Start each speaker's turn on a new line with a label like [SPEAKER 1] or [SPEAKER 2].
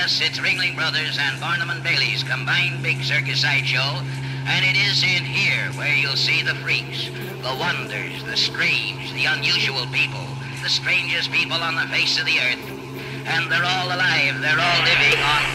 [SPEAKER 1] Yes, it's Ringling Brothers and Barnum and Bailey's combined big circus sideshow, and it is in here where you'll see the freaks, the wonders, the strange, the unusual people, the strangest people on the face of the earth. And they're all alive, they're all living on